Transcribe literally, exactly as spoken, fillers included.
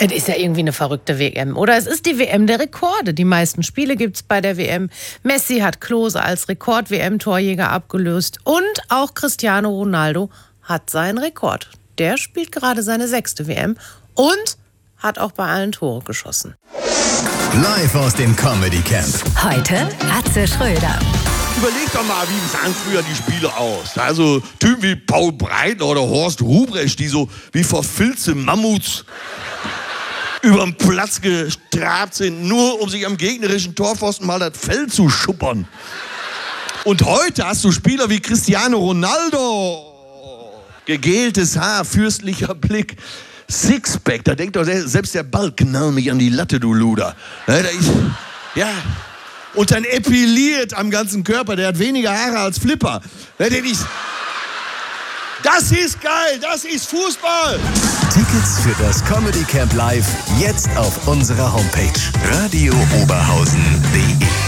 Es ist ja irgendwie eine verrückte W M. Oder es ist die W M der Rekorde. Die meisten Spiele gibt es bei der W M. Messi hat Klose als Rekord-W M-Torjäger abgelöst. Und auch Cristiano Ronaldo hat seinen Rekord. Der spielt gerade seine sechste W M und hat auch bei allen Tore geschossen. Live aus dem Comedy Camp. Heute Atze Schröder. Überleg doch mal, wie sahen früher die Spiele aus? Also Typen wie Paul Breitner oder Horst Ruprecht, die so wie verfilzte Mammuts über den Platz gestrabt sind, nur um sich am gegnerischen Torpfosten mal das Fell zu schuppern. Und heute hast du Spieler wie Cristiano Ronaldo. Gegeltes Haar, fürstlicher Blick, Sixpack, da denkt doch selbst der Ball, knall mich an die Latte, du Luder. Ja, und dann epiliert am ganzen Körper, der hat weniger Haare als Flipper. Da denk ich, das ist geil, das ist Fußball. Tickets für das Comedy Camp Live jetzt auf unserer Homepage radio oberhausen punkt de.